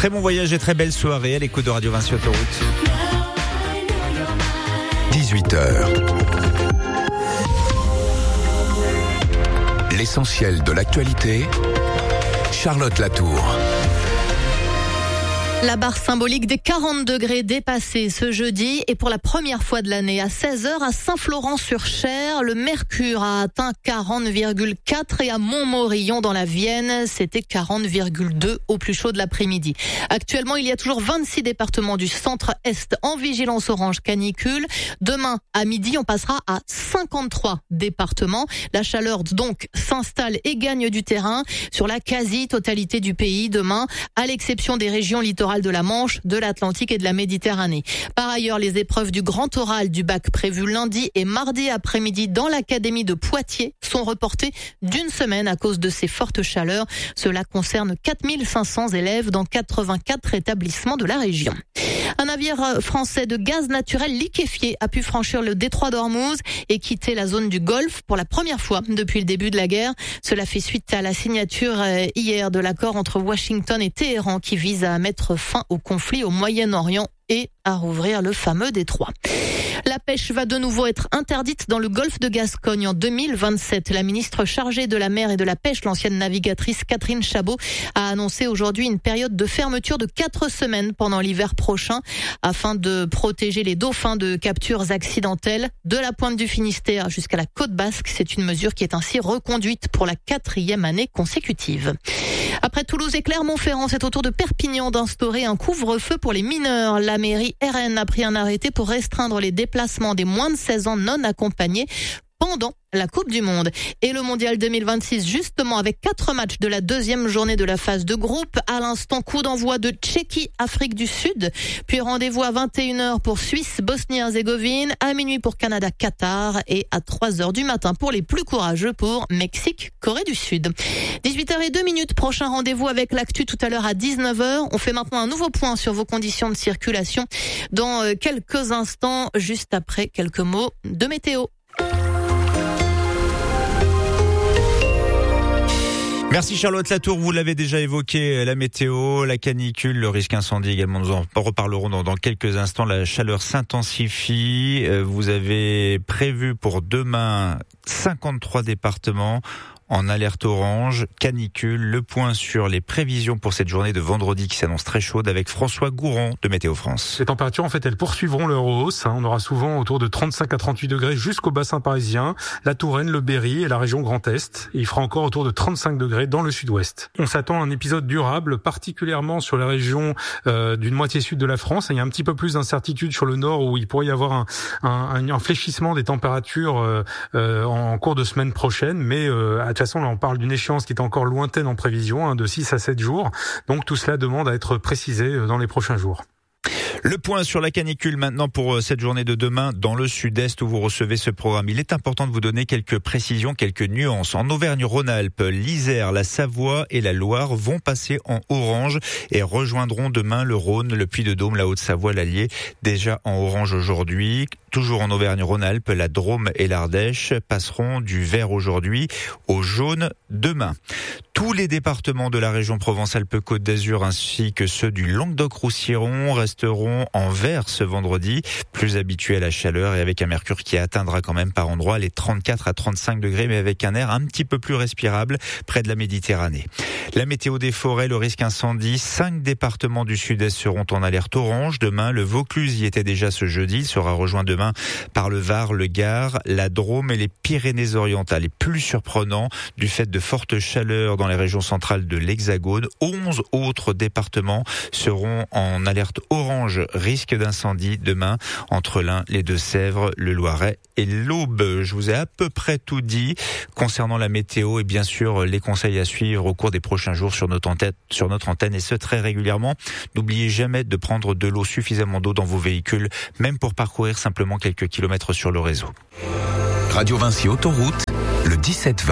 Très bon voyage et très belle soirée à l'écoute de Radio Vinci Autoroute. 18h. L'essentiel de l'actualité, Charlotte Latour. La barre symbolique des 40 degrés dépassée ce jeudi et pour la première fois de l'année à 16h à Saint-Florent-sur-Cher, le mercure a atteint 40,4 et à Montmorillon dans la Vienne, c'était 40,2 au plus chaud de l'après-midi. Actuellement, il y a toujours 26 départements du centre-est en vigilance orange canicule. Demain, à midi, on passera à 53 départements. La chaleur donc s'installe et gagne du terrain sur la quasi-totalité du pays demain, à l'exception des régions littorales de la Manche, de l'Atlantique et de la Méditerranée. Par ailleurs, les épreuves du grand oral du bac prévues lundi et mardi après-midi dans l'académie de Poitiers sont reportées d'une semaine à cause de ces fortes chaleurs. Cela concerne 4500 élèves dans 84 établissements de la région. Un navire français de gaz naturel liquéfié a pu franchir le détroit d'Ormuz et quitter la zone du Golfe pour la première fois depuis le début de la guerre. Cela fait suite à la signature hier de l'accord entre Washington et Téhéran qui vise à mettre fin au conflit au Moyen-Orient et à rouvrir le fameux détroit. La pêche va de nouveau être interdite dans le golfe de Gascogne en 2027. La ministre chargée de la mer et de la pêche, l'ancienne navigatrice Catherine Chabot, a annoncé aujourd'hui une période de fermeture de 4 semaines pendant l'hiver prochain afin de protéger les dauphins de captures accidentelles de la pointe du Finistère jusqu'à la côte basque. C'est une mesure qui est ainsi reconduite pour la 4e année consécutive. Après Toulouse et Clermont-Ferrand, c'est au tour de Perpignan d'instaurer un couvre-feu pour les mineurs. La mairie RN a pris un arrêté pour restreindre les déplacements des moins de 16 ans non accompagnés pendant la Coupe du Monde. Et le Mondial 2026, justement, avec 4 matchs de la 2e journée de la phase de groupe. À l'instant, coup d'envoi de Tchéquie, Afrique du Sud. Puis rendez-vous à 21h pour Suisse, Bosnie-Herzégovine. À minuit pour Canada, Qatar. Et à 3h du matin pour les plus courageux pour Mexique, Corée du Sud. 18h02, prochain rendez-vous avec l'actu tout à l'heure à 19h. On fait maintenant un nouveau point sur vos conditions de circulation dans quelques instants, juste après quelques mots de météo. Merci Charlotte Latour, vous l'avez déjà évoqué, la météo, la canicule, le risque incendie également, nous en reparlerons dans quelques instants. La chaleur s'intensifie, vous avez prévu pour demain 53 départements en alerte orange, canicule. Le point sur les prévisions pour cette journée de vendredi qui s'annonce très chaude avec François Gourand de Météo France. Les températures, en fait, elles poursuivront leur hausse. On aura souvent autour de 35 à 38 degrés jusqu'au bassin parisien, la Touraine, le Berry et la région Grand Est. Et il fera encore autour de 35 degrés dans le sud-ouest. On s'attend à un épisode durable, particulièrement sur la région d'une moitié sud de la France. Il y a un petit peu plus d'incertitude sur le nord où il pourrait y avoir un fléchissement des températures en cours de semaine prochaine. Mais de toute façon, là, on parle d'une échéance qui est encore lointaine en prévision, de 6 à 7 jours. Donc tout cela demande à être précisé dans les prochains jours. Le point sur la canicule maintenant pour cette journée de demain dans le sud-est où vous recevez ce programme. Il est important de vous donner quelques précisions, quelques nuances. En Auvergne-Rhône-Alpes, l'Isère, la Savoie et la Loire vont passer en orange et rejoindront demain le Rhône, le Puy-de-Dôme, la Haute-Savoie, l'Allier, déjà en orange aujourd'hui. Toujours en Auvergne-Rhône-Alpes, la Drôme et l'Ardèche passeront du vert aujourd'hui au jaune demain. Tous les départements de la région Provence-Alpes-Côte d'Azur ainsi que ceux du Languedoc-Roussillon resteront en vert ce vendredi, plus habitués à la chaleur et avec un mercure qui atteindra quand même par endroits les 34 à 35 degrés mais avec un air un petit peu plus respirable près de la Méditerranée. La météo des forêts, le risque incendie, 5 départements du sud-est seront en alerte orange. Demain, le Vaucluse y était déjà ce jeudi, il sera rejoint demain par le Var, le Gard, la Drôme et les Pyrénées-Orientales. Et plus surprenant, du fait de fortes chaleurs dans les régions centrales de l'Hexagone, 11 autres départements seront en alerte orange, risque d'incendie demain entre l'Ain, les Deux-Sèvres, le Loiret et l'Aube. Je vous ai à peu près tout dit concernant la météo et bien sûr les conseils à suivre au cours des prochains jours sur notre antenne et ce très régulièrement. N'oubliez jamais de prendre de l'eau, suffisamment d'eau dans vos véhicules, même pour parcourir simplement quelques kilomètres sur le réseau. Radio Vinci Autoroute, le 17-20.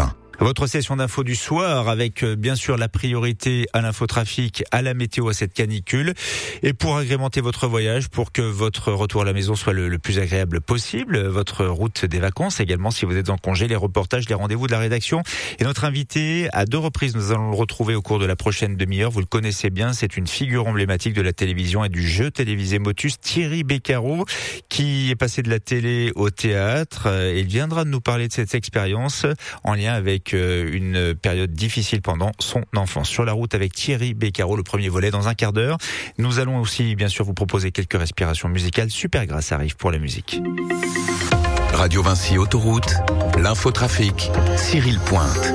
Votre session d'info du soir avec bien sûr la priorité à l'infotrafic, à la météo, à cette canicule. Et pour agrémenter votre voyage, pour que votre retour à la maison soit le plus agréable possible, votre route des vacances également si vous êtes en congé, les reportages, les rendez-vous de la rédaction. Et notre invité, à 2 reprises, nous allons le retrouver au cours de la prochaine demi-heure. Vous le connaissez bien, c'est une figure emblématique de la télévision et du jeu télévisé Motus, Thierry Beccaro, qui est passé de la télé au théâtre. Il viendra de nous parler de cette expérience en lien avec une période difficile pendant son enfance. Sur la route avec Thierry Beccaro, le premier volet dans un quart d'heure. Nous allons aussi bien sûr vous proposer quelques respirations musicales. Supergrass arrive pour la musique. Radio Vinci Autoroute, l'infotrafic, Cyril Pointe.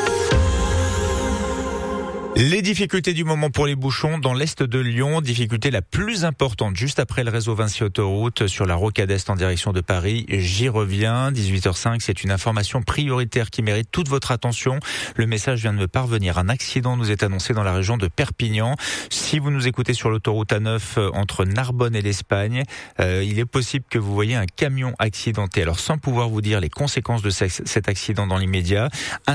Les difficultés du moment pour les bouchons dans l'est de Lyon, difficulté la plus importante juste après le réseau Vinci Autoroute sur la rocade est en direction de Paris. J'y reviens, 18h05, c'est une information prioritaire qui mérite toute votre attention. Le message vient de me parvenir. Un accident nous est annoncé dans la région de Perpignan. Si vous nous écoutez sur l'autoroute A9 entre Narbonne et l'Espagne, il est possible que vous voyez un camion accidenté. Alors sans pouvoir vous dire les conséquences de cet accident dans l'immédiat, un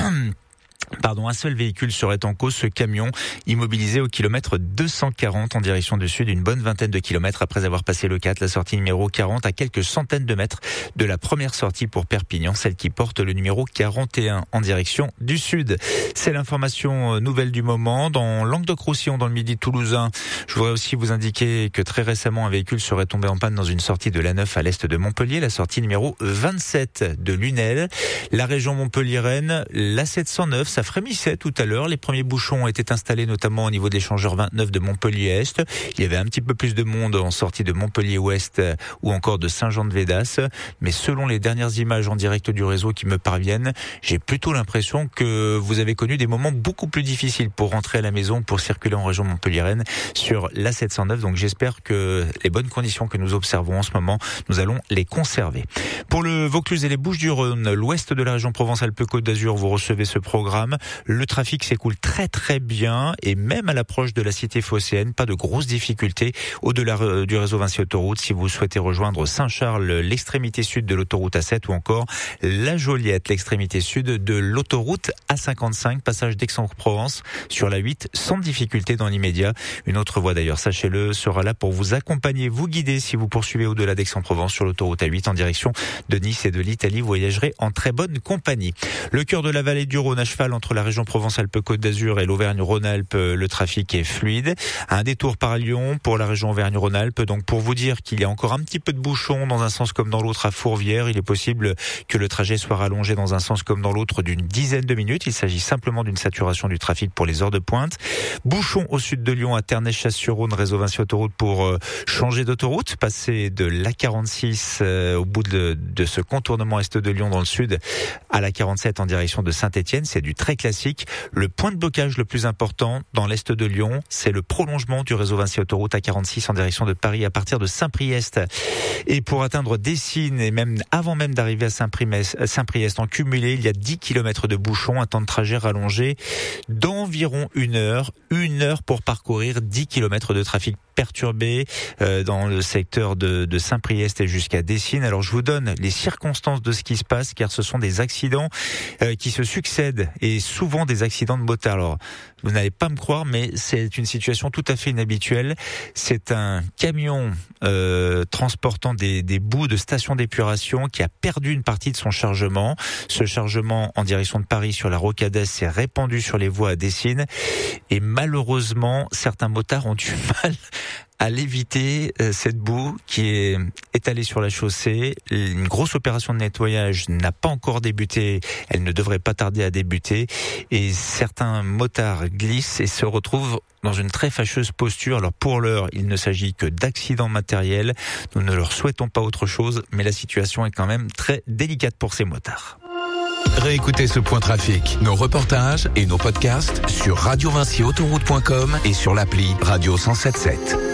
seul véhicule serait en cause, ce camion immobilisé au kilomètre 240 en direction du sud, une bonne vingtaine de kilomètres après avoir passé le 4, la sortie numéro 40 à quelques centaines de mètres de la première sortie pour Perpignan, celle qui porte le numéro 41 en direction du sud. C'est l'information nouvelle du moment. Dans Languedoc-Roussillon, dans le Midi toulousain, je voudrais aussi vous indiquer que très récemment un véhicule serait tombé en panne dans une sortie de l'A9 à l'est de Montpellier, la sortie numéro 27 de Lunel. La région montpelliéraine, la 709, ça frémissait tout à l'heure. Les premiers bouchons étaient installés notamment au niveau de l'échangeur 29 de Montpellier-Est. Il y avait un petit peu plus de monde en sortie de Montpellier-Ouest ou encore de Saint-Jean-de-Védas. Mais selon les dernières images en direct du réseau qui me parviennent, j'ai plutôt l'impression que vous avez connu des moments beaucoup plus difficiles pour rentrer à la maison, pour circuler en région montpelliéraine sur la 709. Donc j'espère que les bonnes conditions que nous observons en ce moment, nous allons les conserver. Pour le Vaucluse et les Bouches-du-Rhône, l'ouest de la région Provence-Alpes-Côte d'Azur, vous recevez ce programme. Le trafic s'écoule très très bien et même à l'approche de la cité phocéenne, pas de grosses difficultés au-delà du réseau Vinci Autoroute si vous souhaitez rejoindre Saint-Charles, l'extrémité sud de l'autoroute A7 ou encore la Joliette, l'extrémité sud de l'autoroute A55, passage d'Aix-en-Provence sur la 8 sans difficulté dans l'immédiat. Une autre voie d'ailleurs, sachez-le, sera là pour vous accompagner, vous guider si vous poursuivez au-delà d'Aix-en-Provence sur l'autoroute A8 en direction de Nice et de l'Italie. Vous voyagerez en très bonne compagnie. Le cœur de la vallée du Rhône à cheval entre la région Provence-Alpes-Côte d'Azur et l'Auvergne-Rhône-Alpes, le trafic est fluide. Un détour par Lyon pour la région Auvergne-Rhône-Alpes. Donc pour vous dire qu'il y a encore un petit peu de bouchons dans un sens comme dans l'autre à Fourvière, il est possible que le trajet soit rallongé dans un sens comme dans l'autre d'une dizaine de minutes. Il s'agit simplement d'une saturation du trafic pour les heures de pointe. Bouchons au sud de Lyon à Ternay-Chasse-sur-Rhône, réseau Vinci Autoroute pour changer d'autoroute, passer de l'A46 au bout de ce contournement est de Lyon dans le sud à l'A47 en direction de Saint-Étienne. C'est du très classique. Le point de blocage le plus important dans l'est de Lyon, c'est le prolongement du réseau Vinci Autoroute A46 en direction de Paris à partir de Saint-Priest. Et pour atteindre Dessines et même avant même d'arriver à Saint-Priest en cumulé, il y a 10 km de bouchons, un temps de trajet rallongé d'environ 1 heure. 1 heure pour parcourir 10 km de trafic perturbé dans le secteur de Saint-Priest et jusqu'à Dessines. Alors je vous donne les circonstances de ce qui se passe car ce sont des accidents qui se succèdent et souvent des accidents de motards. Alors vous n'allez pas me croire mais c'est une situation tout à fait inhabituelle. C'est un camion transportant des bouts de station d'épuration qui a perdu une partie de son chargement. Ce chargement en direction de Paris sur la rocade est s'est répandu sur les voies à Dessines et malheureusement certains motards ont du mal à l'éviter, cette boue qui est étalée sur la chaussée. Une grosse opération de nettoyage n'a pas encore débuté, elle ne devrait pas tarder à débuter et certains motards glissent et se retrouvent dans une très fâcheuse posture. Alors pour l'heure, il ne s'agit que d'accidents matériels. Nous ne leur souhaitons pas autre chose, mais la situation est quand même très délicate pour ces motards. Réécoutez ce point trafic, nos reportages et nos podcasts sur radiovinciautoroute.com et sur l'appli Radio 107.7.